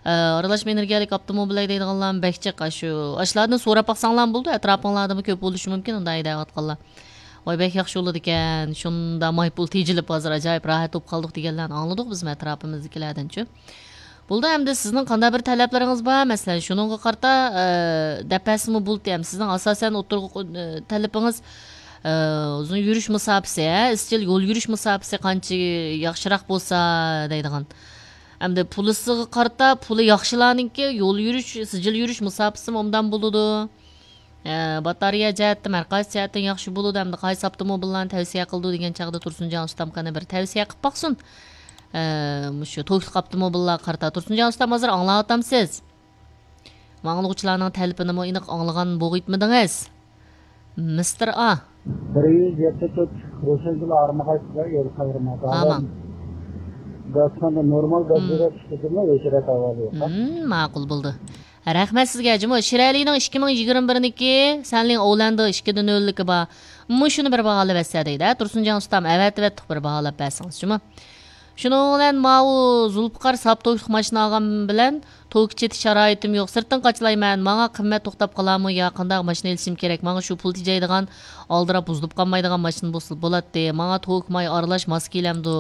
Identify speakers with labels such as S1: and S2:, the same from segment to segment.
S1: Aralashma energiyalik avtomobillar deydiganlar bekchiq shu. Ashlardan so'rab baqsanglar bo'ldi, atrofinglarda ko'p bo'lishi mumkin unday deyotganlar. Voy bek yaxshi bo'ldi ekan. Shunda maypul tejilib hozir ajoyib rohat bo'lib qoldik deganlarni angladik biz atrofimizdagilardan-chi. Bo'ldi hamda sizning qanday bir talablaringiz bor? Masalan, shuningga qarta dapasimi bo'ldi ham sizning asosan o'tirg'i talabingiz uzun yurish musofasi, izchil yo'l yurish musofasi qancha yaxshiroq bo'lsa deydigan. Hamda pulisiga qarta puli yaxshilarningki yo'l yurish, izchil yurish musofasi undan bo'ladi. Batareya jihatdan, markaz jihatdan yaxshi bo'ladi hamda qaysi avtomobillarni tavsiya qildi degan chaqda Tursunjon ustam qana bir tavsiya qilib baqsin. Shu to'kliq avtomobillar qarta Tursunjon ustam hozir anglayapsiz. Ma'lumotchilarning talabini aniq anglagan bo'g'itmidingiz? Mr. A.
S2: 174 Roşengül armağaçlar yer kavurmadı.
S1: Tamam.
S2: Gazxanda normal gazlara çıktığında öşere kavalıyor.
S1: Ma'qul bo'ldi. Rahmat sizga, Jimo. Shiralining 2021niki, senning o'landi 2.0ligi bor. Shuni bir baholab bersa deydi. Tursunjon ustam avat bir baholab bersangiz, Jimo. Shuning bilan mau Zulfiqar sap to'yliq mashina olgan bilan to'yga chetish sharoitim yo'q. Sirtdan qochlayman. Menga qimmat to'xtab qolarmi yo qanday mashina elishim kerak? Menga shu pul tejaydigan, oldirab buzilib qolmaydigan mashina bo'lsa bo'ladi. Menga to'kmay aralash mas kelamdi.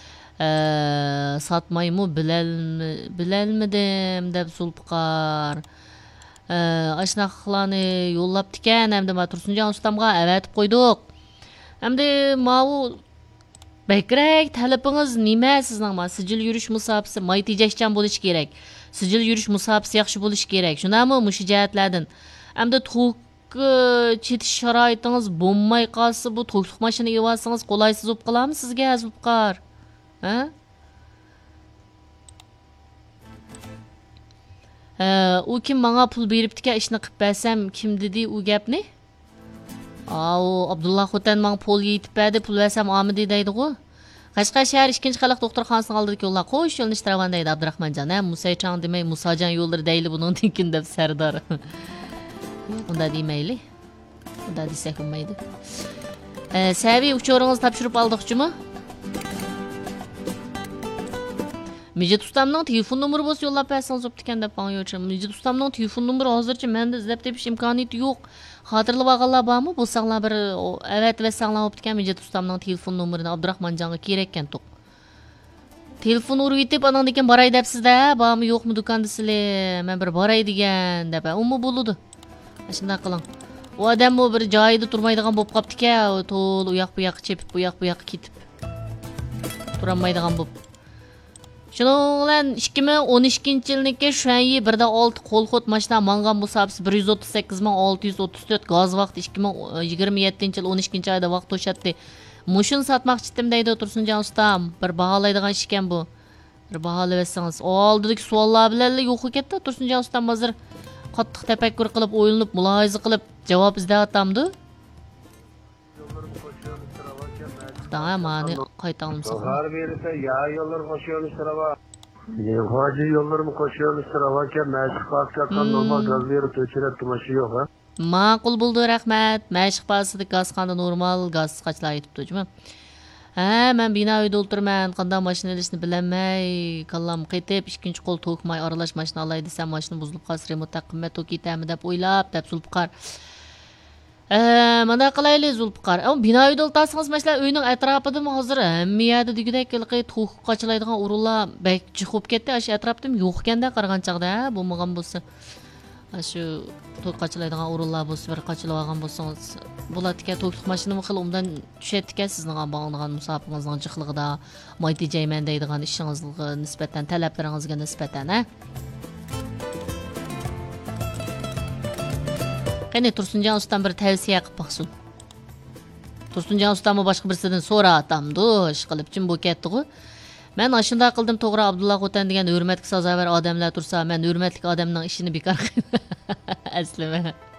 S1: Satmaymi bilelmedim deb Zulfiqar. Ashnaqlarni yo'llabdi ekan, hamda Tursunjon ustamga avatib qo'ydik. Hamda mau Bekrak talabingiz nima sizning? Sijil yurish musofasi may tejashchan bo'lish kerak. Sijil yurish musofasi yaxshi bo'lish kerak. Shundami mushi jihatlardan. Hamda to'q chetish sharoitingiz bo'lmay qolsa bu to'qliq mashina evasangiz qolaysiz bo'lib qolarmi sizga Zulfiqar? Ha? U kim menga pul beribdi-ki ishni qilib bersam, kim dedi u gapni? Abdullah Xotan men pul yetib berdi, pul versam amidi deydi-ku. Qashqar shahar 2-qaliq doktorxonasining oldidagi yo'llar qo'sh yo'lni ishtirovan deydi Abdurahmonjon. Musaychon demay Musajon yo'llari deyli buning tinkin deb Sardor. Unda demayli. Unda desak bo'lmaydi. Saviy uchoringizni topshirib oldik-chimi? Mijit ustamning telefon nomeri bo'lsa yo'llab bersangiz bo'pti ekan deb qo'ymoqchi. Mijit ustamning telefon nomeri hozircha menda izlab tepish imkoniyati yo'q. Xotirlab olganlar bormi? Bo'lsanglar bir avat versanglar bo'pti ekan Mijit ustamning telefon nomerini Abdurahmonjonga kerak ekan to'q. Telefon urib yetib anan degan boray debsiz-da, bormi yo'qmi do'konda sizlar? Men bir boray degan deb. Umi bo'ladi. Shunday qiling. U odam bu bir joyida turmaydigan bo'lib qopti ekan, to'l u yoq bu yoqqa chepib, bu yoq bu yoqqa ketib. Turolmaydigan bo'lib. Shuning bilan 2012-yilniki shuanyi 1.6 qo'lxot mashina mangan musabisi 138.634 gaz vaqt 2027-yil 12-oyda vaqt to'shatdi. Mushun satmoqchidim deydi Tursunjon ustam. Bir baholaydigan ish ekan bu. Bir baholab bersangiz. Oldidagi savollar bilan yo'q ketdi Tursunjon ustam hozir qattiq tafakkur qilib, o'ylanib, mulohaza qilib javob izlayapti. Mani qaytağım sana.
S2: Har verirse ya yolları koşuyoruz sırava. Hacı yolları mı koşuyoruz sırava ki meşik basacaktan normal gaz verip öçürep tumaşı yok ha.
S1: Ma'qul bo'ldi, rahmat. Meşik basıda gazxanda normal gaz qaçlar yetibdi, jumi. Men bino uyda o'tirman, qanday mashina elishni bilmay, qallam qaytib, ikkinchi qo'l to'kmay aralash mashina olay desam, mashina buzilib qolsa, remont qimmat to'k ketami deb o'ylab, deb Zulfiqar. Mana qilayli Zulfiqar. Bino uyda o'tirsangiz, masalan, uyning atrofida hozir hammayada degidek to'q qachilaydigan o'rinlar bek chiqib ketdi. Ash atrofda yo'q ekanda qaragan chaqda, bo'lmagan bo'lsa. Shu to'q qachilaydigan o'rinlar bo'lsa, bir qachilib olgan bo'lsangiz, bo'ladi-ki, to'qliq mashina xil undan tushadi-ki, sizning bog'langan musofingizning jiqligida may tejayman deydigan ishingizga nisbatan, talablaringizga nisbatan, ha? Qani Tursunjon ustam bir tavsiya qilib baqsin. Tursunjon ustamni boshqa birisidan so'ratamdi, ish qilib jim bo'lib ketdi-ku. Men ashunda qildim, to'g'ri Abdullah Xotan degan hurmatga sazovor odamlar tursa, men hurmatli odamning ishini bekor qildim. Aslima.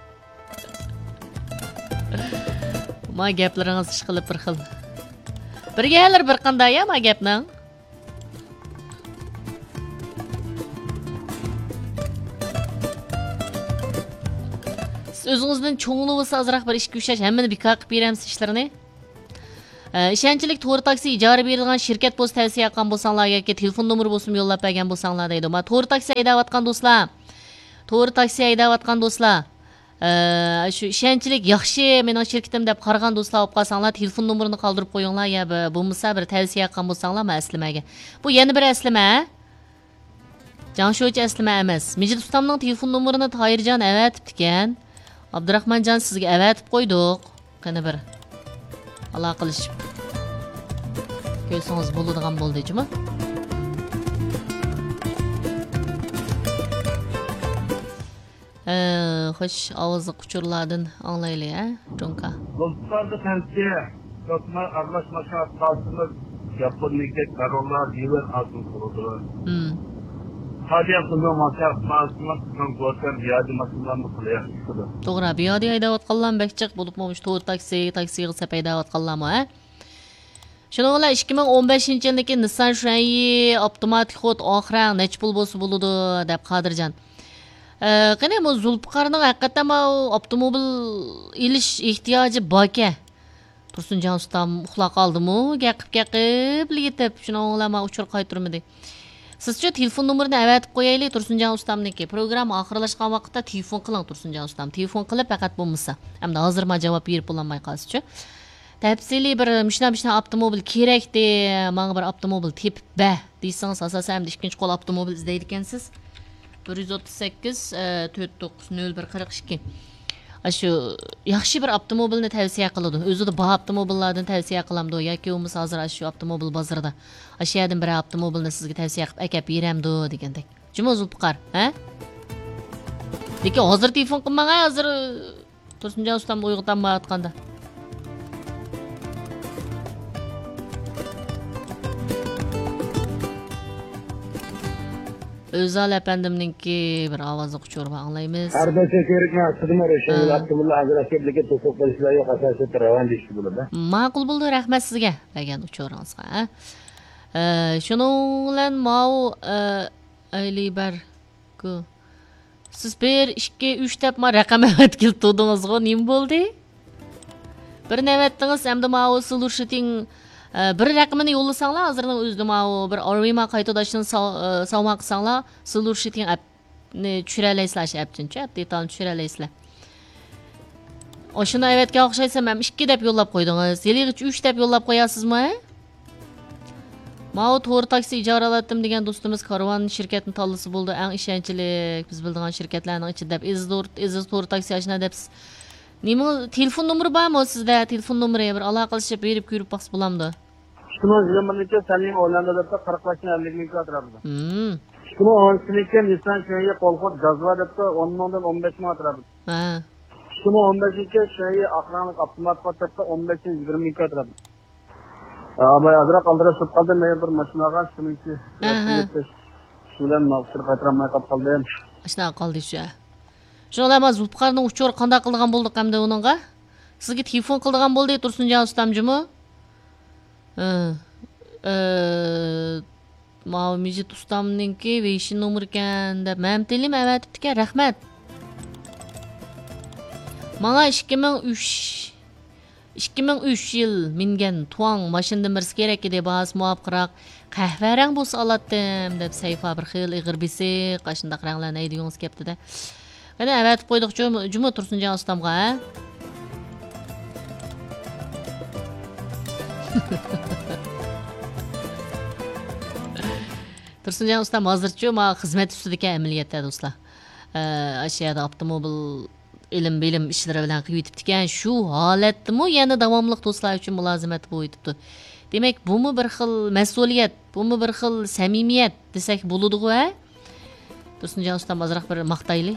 S1: Ma gaplaringiz ish qilib bir xil. Birgalar bir qanday ma gapning? O'zingizdan cho'ngli bo'lsa azroq bir ishga ushlash, hammani bekor qilib beramiz ishlarini. ishonchlik to'g'ri taksi ijara berilgan shirkat bo'lsa tavsiya qilgan bo'lsanglar yoki telefon nomeri bo'lsin yo'llab bergan bo'lsanglar deydi. Ma to'g'ri taksi haydayotgan do'stlar. To'g'ri taksi haydayotgan do'stlar. Shu ishonchlik yaxshi mening shirkatim deb qaragan do'stlar olib qolsanglar telefon nomerini qoldirib qo'yinglar ya bo'lmasa bir tavsiya qilgan bo'lsanglar men aslamaga. Bu yana bir aslama. Jansho'chi aslama emas. Mijit ustamning telefon nomerini Toyirjon avatibdi ekan. Abdurahmonjon sizga avatib qo'ydik. Qani bir aloqa qilishib ko'rsangiz bo'ladigan bo'ldimi? Xo'sh, ovozi quchurlardan anglaylik, Jonka.
S2: Dostlarda tavsiya, dostlar aralashmacha asosimiz Yaponiyaga qarorlar yillar asıl kuruldu. Hadiye kılıyor masaya basmak için korkan biyadi masumlarını kılıyor.
S1: To'g'ri, biyodi haydayotganlar bekchiq bo'lib mo'mish to'g'ri taksiga sapayotganlarmi, Shuningdek, 2015-yildagi Nissan Shuanyi avtomatik xod oxirang nech pul bo'lsa bo'ladi deb Qodirjon. Qani bu Zulfiqarning haqiqatan avtomobil ilish ehtiyoji bor-ku. Tursunjon ustam uxlab qoldimi? Gaqib yetib, shuningdek uchur qaytirmadi. Sizcha telefon nomerini avatib qo'yaylik Tursunjon ustamniki. Program oxirlashgan vaqtda telefon qiling Tursunjon ustam. Telefon qilib faqat bo'lmasa, hamda hozir men javob berib bo'lmay qolsa-chi. Tafsili bir mishna avtomobil kerakdi, menga bir avtomobil tepib ba deysangiz, asosan hamda ikkinchi qo'l avtomobil izlaydi ekansiz. 138 49 01 42. Shu yaxshi bir avtomobilni tavsiya qiladi. O'zida bor avtomobillardan tavsiya qilamdi yoki bo'lmasa hozir shu avtomobil bozorida. Shu yerdan bir avtomobilni sizga tavsiya qilib akab beramdi degandek. Juma Zulfiqar, Lekin hozir telefon qilmang, hozir Tursunjon ustam uyg'otdan borayotganda. Özal efendimninki bir ovozi quchur va anglaymiz.
S2: Ardasa ko'rikma xizmat o'sha Abdulla Hazratga birga to'siq qilishlar yo'q asosida ravan deyishdi bo'ladi.
S1: Ma'qul bo'ldi, rahmat sizga degan uchuringizga. Shuning bilan mau aylibar ku. Siz 1 2 3 deb ma raqam kelib turdingizga nima bo'ldi? Bir navbatdingiz hamda mau solution bir raqamini yo'llasanlar, hozirning o'zida mau bir Arima qaytadashini savmak qilsanglar, solution appni tushiralaysizlar, appni detalni tushiralaysizlar. Oshuna evatga o'xshaysa, men 2 deb yo'llab qo'ydingiz. Yiliga 3 deb yo'llab qo'yasizmi? Mau to'g'ri taksi ijaralatdim degan do'stimiz Karvan shirkatini tanlasi bo'ldi. Eng ishonchli biz bildigan shirkatlarning ichida Iziz to'g'ri taksi ashna debsiz. Nima telefon nomeri bormi sizda? Telefon nomeri bir aloqa qilishib berib ko'rib baqs bo'lamdi.
S2: Shuni zamongacha Salim Olandada 40 yoshli avlilikni atrofida. Shuni 10-yillikka Nissan Shuanyi Polxot Gazva debda 10 mingdan 15 ming atrofida. Shuni 15-ga Shuanyi Aqranlik avtomat debda 15-20 ming atrofida. Abay azra qoldirib qoldi, men bir mashinaga shuniki. Shundan maqsad qaytaramay qoldim.
S1: Shuna qoldi-chi. Shuningdek, Zulfiqarning uchur qanday qilgan bo'ldik hamda uningga? Sizga telefon qilgan bo'ldi Tursunjon ustamjimi? Mijit ustamninki veyshin nomer ekan deb men telim avatibdi ekan, rahmat. Menga 2003 yil mingan tuang mashinada mirsi kerak edi, bas muvaffaqroq qahvarang bo'lsa olatdim deb sayfa bir xil ig'ir-bisi qashindaq ranglarni aytdingiz kepti-da. Qani avatib qo'ydik juma Tursunjon ustamga, Tursunjon ustam hozircha men xizmat ustida amaliyotda do'stlar. Ashiyada avtomobil bilim ishlari bilan qilib yetibdi ekan. Shu holatdimi yana davomli do'stlar uchun mulozimat bo'yibdi. Demak, bumi bir xil mas'uliyat, bumi bir xil samimiyat desak bo'ladi-ku, Tursunjon ustam ozroq bir maqtaylik.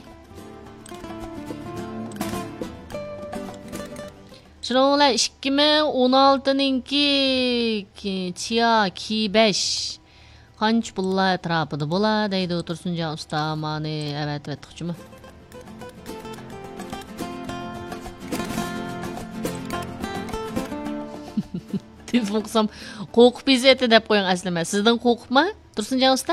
S1: Shuningdek 2016-ninki Chia Ki5 qancha pullar atrofida bo'ladi deydi Tursunjon usta. Mani avatibdi-chimi? Telefon qilsam qo'rqib bezeti deb qo'ying aslima. Sizdan qo'rqibmi Tursunjon usta?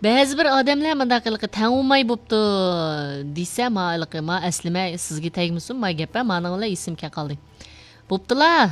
S1: ba'zi bir odamlar bunday qilib tangumay bo'pti desa ma aslima sizga tegmasin ma gap mana bilan esimga qoldi bo'ptilar